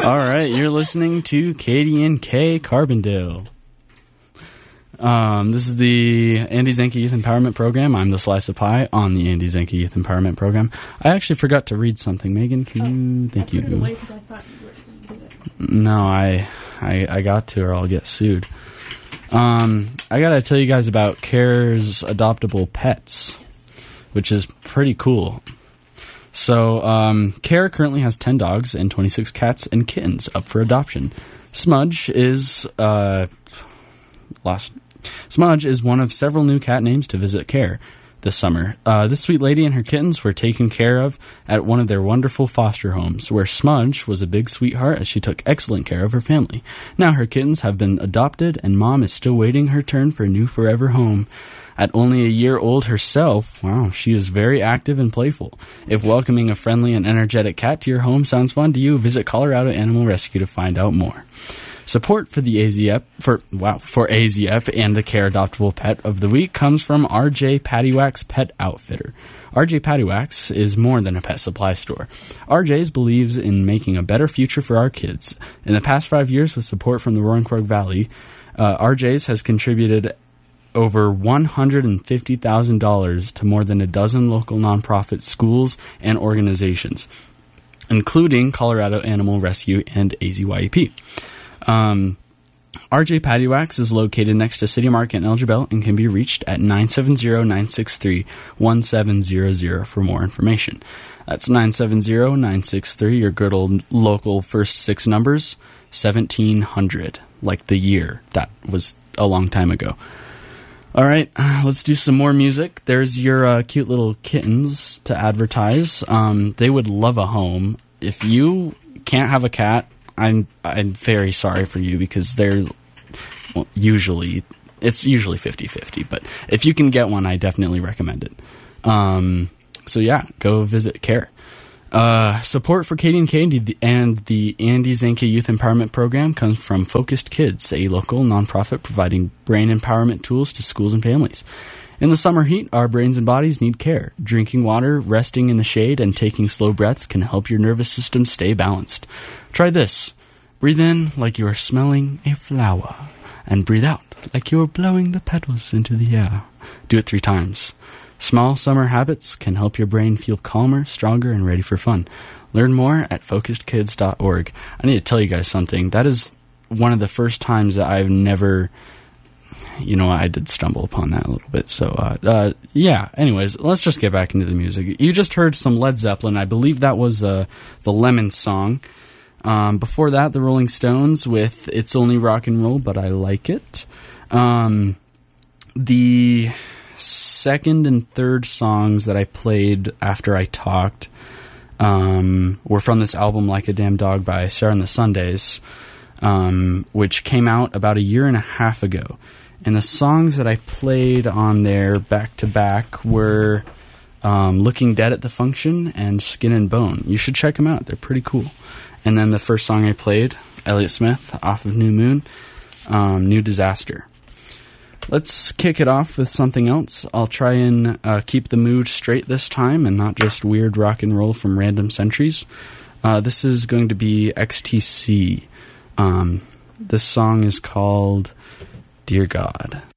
All right, you're listening to Katie and Kay Carbondale. This is the Andy Zanke Youth Empowerment Program. I'm the Slice of Pie on the Andy Zanke Youth Empowerment Program. I actually forgot to read something. Megan, can you? Thank you. I put it away because I thought you did it. No, I got to, or I'll get sued. I gotta tell you guys about CARE's Adoptable Pets, which is pretty cool. So, CARE currently has 10 dogs and 26 cats and kittens up for adoption. Smudge is Smudge is one of several new cat names to visit CARE this summer. This sweet lady and her kittens were taken care of at one of their wonderful foster homes, where Smudge was a big sweetheart as she took excellent care of her family. Now her kittens have been adopted, and Mom is still waiting her turn for a new forever home. At only a year old herself, wow, she is very active and playful. If welcoming a friendly and energetic cat to your home sounds fun to you, visit Colorado Animal Rescue to find out more. Support for the AZEP and the CARE Adoptable Pet of the Week comes from RJ Pattywax Pet Outfitter. RJ Pattywax is more than a pet supply store. RJ's believes in making a better future for our kids. In the past 5 years, with support from the Roaring Fork Valley, RJ's has contributed over $150,000 to more than a dozen local nonprofit schools and organizations, including Colorado Animal Rescue and AZYEP. RJ Pattywax is located next to City Market in Elgerbell and can be reached at 970-963-1700 for more information. That's 970-963, your good old local first 6 numbers, 1700, like the year. That was a long time ago. All right, let's do some more music. There's your cute little kittens to advertise. They would love a home. If you can't have a cat, I'm very sorry for you, because they're usually 50-50, but if you can get one, I definitely recommend it. So yeah, go visit CARE. Support for Katie and Kay and the Andy Zanke Youth Empowerment Program comes from Focused Kids, a local nonprofit providing brain empowerment tools to schools and families. In the summer heat, our brains and bodies need care. Drinking water, resting in the shade, and taking slow breaths can help your nervous system stay balanced. Try this. Breathe in like you are smelling a flower, and breathe out like you are blowing the petals into the air. Do it 3 times. Small summer habits can help your brain feel calmer, stronger, and ready for fun. Learn more at focusedkids.org. I need to tell you guys something. That is one of the first times that I've never... I did stumble upon that a little bit. So, yeah. Anyways, let's just get back into the music. You just heard some Led Zeppelin. I believe that was the Lemon Song. Before that, the Rolling Stones with It's Only Rock and Roll, But I Like It. The second and third songs that I played after I talked were from this album, Like a Damn Dog by Sarah and the Sundays, which came out about 1.5 years ago. And the songs that I played on there back-to-back were Looking Dead at the Function and Skin and Bone. You should check them out. They're pretty cool. And then the first song I played, Elliott Smith, off of New Moon, New Disaster. Let's kick it off with something else. I'll try and keep the mood straight this time and not just weird rock and roll from random centuries. This is going to be XTC. This song is called Dear God.